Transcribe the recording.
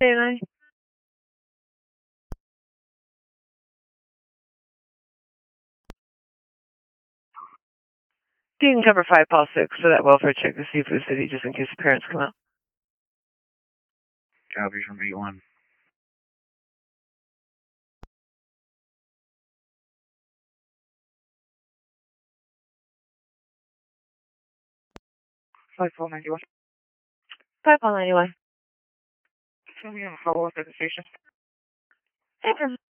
99. You can cover 5 Paul 6 for that welfare check to Seafood City just in case the parents come out. Copy from 8-1. Paul 91. 5 Paul 91. Can we have a follow-up at the station? Okay.